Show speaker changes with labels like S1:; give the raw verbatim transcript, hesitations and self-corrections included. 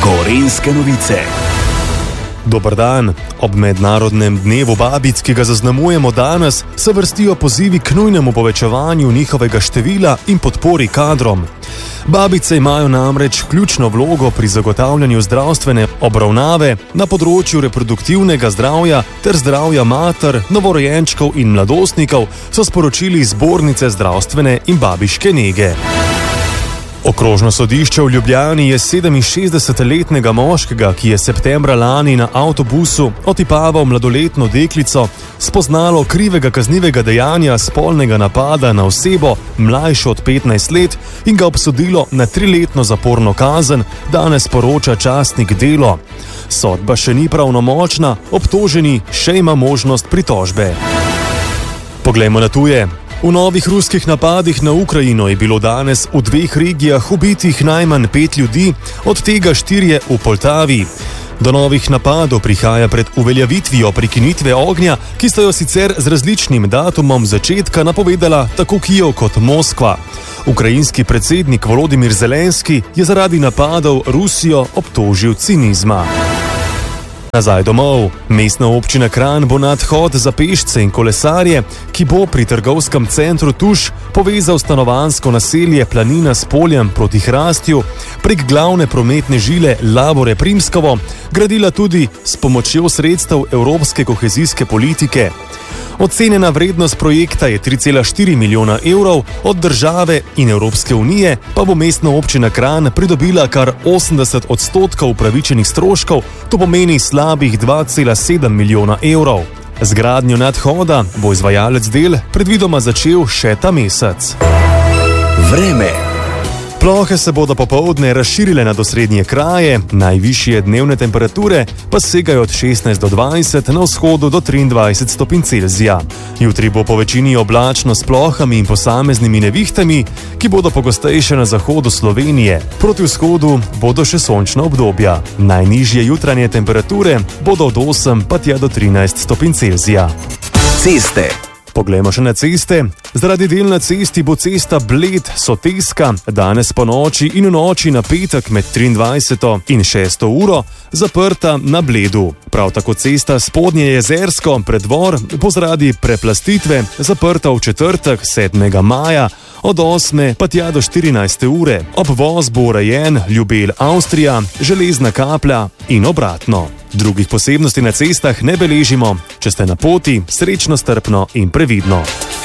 S1: Gorenjske novice.
S2: Dober dan. Ob mednarodnem dnevu babic, ki ga zaznamujemo danes, se vrstijo pozivi k nujnemu povečevanju njihovega števila in podpori kadrom. Babice imajo namreč ključno vlogo pri zagotavljanju zdravstvene obravnave na področju reproduktivnega zdravja ter zdravja mater, novorojenčkov in mladostnikov, so sporočili iz Zbornice zdravstvene in babiške nege. Okrožno sodišče v Ljubljani je sedeminšestdesetletnega moškega, ki je septembra lani na avtobusu otipaval mladoletno deklico, spoznalo krivega kaznivega dejanja spolnega napada na osebo mlajšo od petnajst let in ga obsodilo na triletno zaporno kazen, danes poroča časnik Delo. Sodba še ni pravnomočna, obtoženi še ima možnost pritožbe. Poglejmo na tuje. V novih ruskih napadih na Ukrajino je bilo danes v dveh regijah ubitih najmanj pet ljudi, od tega štirje v Poltavi. Do novih napadov prihaja pred uveljavitvijo prekinitve ognja, ki sta jo sicer z različnim datumom začetka napovedala tako Kijev kot Moskva. Ukrajinski predsednik Volodimir Zelenski je zaradi napadov Rusijo obtožil cinizma. Nazaj domov. Mestna občina Kranj bo nadhod za pešce in kolesarje, ki bo pri trgovskem centru Tuš povezal stanovanjsko naselje Planina s poljem proti Hrastju prek glavne prometne žile Labore Primskovo, gradila tudi s pomočjo sredstev evropske kohezijske politike. Ocenjena vrednost projekta je tri cela štiri milijona evrov, od države in Evropske unije pa bo mestna občina Kranj pridobila kar osemdeset odstotkov upravičenih stroškov, to pomeni slabih dva cela sedem milijona evrov. Z gradnjo nadhoda bo izvajalec del predvidoma začel še ta mesec.
S1: Vreme.
S2: Plohe se bodo popoldne razširile nad osrednje kraje, najvišje dnevne temperature pa segajo od šestnajst do dvajset, na vzhodu do triindvajset stopinj Celzija. Jutri bo po večini oblačno s plohami in posameznimi nevihtami, ki bodo pogostejše na zahodu Slovenije. Proti vzhodu bodo še sončna obdobja. Najnižje jutranje temperature bodo od osem pa tja do trinajst stopinj Celzija.
S1: Ceste.
S2: Poglejmo še na ceste. Zaradi del na cesti bo cesta Bled-Soteska danes po noči in v noči na petek med triindvajseto in šesto uro zaprta na Bledu. Prav tako cesta Spodnje Jezersko predvor bo zaradi preplastitve zaprta v četrtek sedmega maja od osme pa tja do štirinajste ure. Obvoz bo urejen Ljubelj-Avstrija, Železna Kaplja in obratno. Drugih posebnosti na cestah ne beležimo. Če ste na poti, srečno, strpno in previdno.